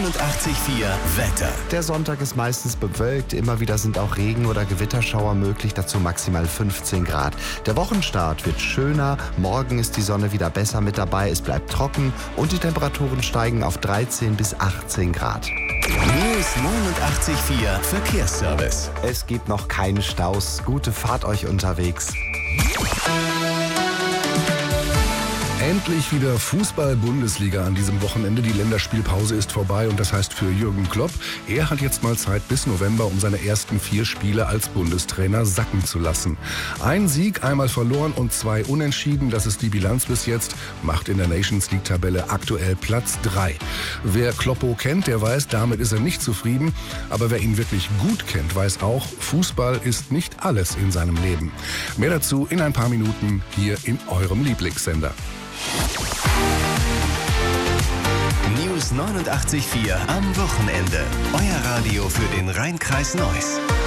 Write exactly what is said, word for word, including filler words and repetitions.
neunundachtzig Komma vier Wetter. Der Sonntag ist meistens bewölkt, immer wieder sind auch Regen- oder Gewitterschauer möglich, dazu maximal fünfzehn Grad. Der Wochenstart wird schöner, morgen ist die Sonne wieder besser mit dabei, es bleibt trocken und die Temperaturen steigen auf dreizehn bis achtzehn Grad. News neunundachtzig Komma vier Verkehrsservice. Es gibt noch keine Staus, gute Fahrt euch unterwegs. Endlich wieder Fußball-Bundesliga an diesem Wochenende. Die Länderspielpause ist vorbei und das heißt für Jürgen Klopp, er hat jetzt mal Zeit bis November, um seine ersten vier Spiele als Bundestrainer sacken zu lassen. Ein Sieg, einmal verloren und zwei Unentschieden, das ist die Bilanz bis jetzt, macht in der Nations League-Tabelle aktuell Platz drei. Wer Kloppo kennt, der weiß, damit ist er nicht zufrieden. Aber wer ihn wirklich gut kennt, weiß auch, Fußball ist nicht alles in seinem Leben. Mehr dazu in ein paar Minuten hier in eurem Lieblingssender. News neunundachtzig Komma vier am Wochenende. Euer Radio für den Rhein-Kreis Neuss.